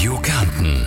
Radio Kärnten.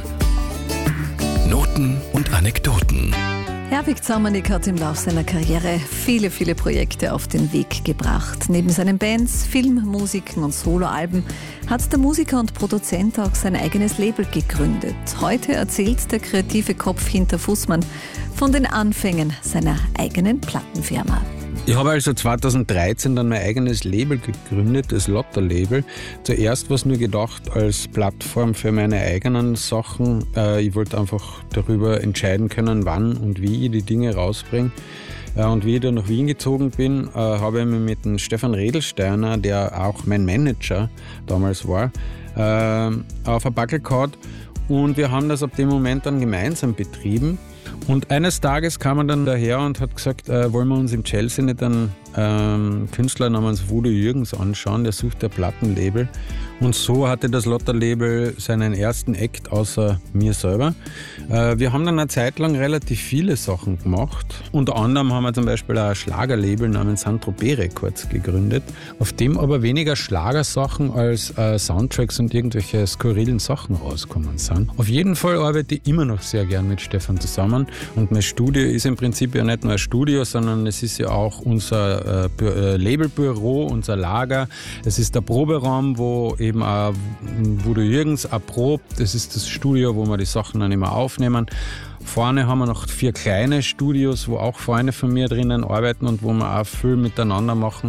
Noten und Anekdoten. Herbig Zaumernig hat im Lauf seiner Karriere viele Projekte auf den Weg gebracht. Neben seinen Bands, Filmmusiken und Soloalben hat der Musiker und Produzent auch sein eigenes Label gegründet. Heute erzählt der kreative Kopf hinter Fussmann von den Anfängen seiner eigenen Plattenfirma. Ich habe also 2013 dann mein eigenes Label gegründet, das Lotta-Label. Zuerst war es nur gedacht als Plattform für meine eigenen Sachen. Ich wollte einfach darüber entscheiden können, wann und wie ich die Dinge rausbringe. Und wie ich dann nach Wien gezogen bin, habe ich mich mit dem Stefan Redelsteiner, der auch mein Manager damals war, auf ein Backel gehauen. Und wir haben das ab dem Moment dann gemeinsam betrieben. Und eines Tages kam er dann daher und hat gesagt, wollen wir uns im Chelsea nicht einen Künstler namens Udo Jürgens anschauen, der sucht ein Plattenlabel. Und so hatte das Lotta-Label seinen ersten Act außer mir selber. Wir haben dann eine Zeit lang relativ viele Sachen gemacht. Unter anderem haben wir zum Beispiel ein Schlagerlabel namens Saint-Tropez Records gegründet, auf dem aber weniger Schlagersachen als Soundtracks und irgendwelche skurrilen Sachen rauskommen sind. Auf jeden Fall arbeite ich immer noch sehr gern mit Stefan zusammen. Und mein Studio ist im Prinzip ja nicht nur ein Studio, sondern es ist ja auch unser Labelbüro, unser Lager. Es ist der Proberaum, wo eben auch Udo Jürgens erprobt. Das ist das Studio, wo wir die Sachen dann immer aufnehmen. Vorne haben wir noch 4 kleine Studios, wo auch Freunde von mir drinnen arbeiten und wo wir auch viel miteinander machen.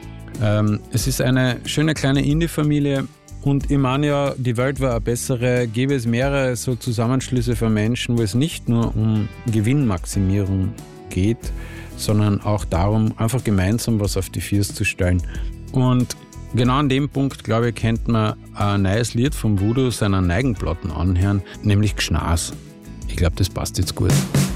Es ist eine schöne kleine Indie-Familie. Und ich meine ja, die Welt wäre eine bessere, gäbe es mehrere so Zusammenschlüsse von Menschen, wo es nicht nur um Gewinnmaximierung geht, sondern auch darum, einfach gemeinsam was auf die Füße zu stellen. Und genau an dem Punkt, glaube ich, könnte man ein neues Lied von Udo seiner Neigenplatten anhören, nämlich Gschnas. Ich glaube, das passt jetzt gut.